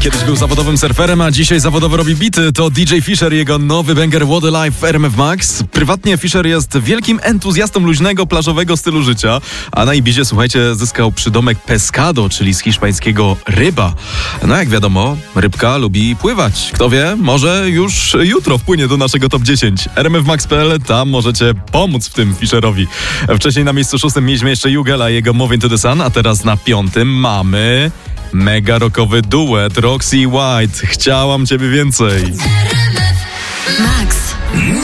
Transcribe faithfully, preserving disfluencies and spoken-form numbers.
Kiedyś był zawodowym surferem, a dzisiaj zawodowo robi bity. To D J Fisher i jego nowy banger What a Life w R M F Max. Prywatnie Fisher jest wielkim entuzjastą luźnego, plażowego stylu życia, a na Ibizie, słuchajcie, zyskał przydomek pescado, czyli z hiszpańskiego ryba. No jak wiadomo, rybka lubi pływać. Kto wie, może już jutro wpłynie do naszego top dziesięć. R M F Max kropka p l, tam możecie pomóc w tym Fisherowi. Wcześniej na miejscu szóstym mieliśmy jeszcze Jugela i jego Move Into the Sun, a teraz na piątym mamy mega rockowy duet Roxy i White. Chciałam ciebie więcej. Max.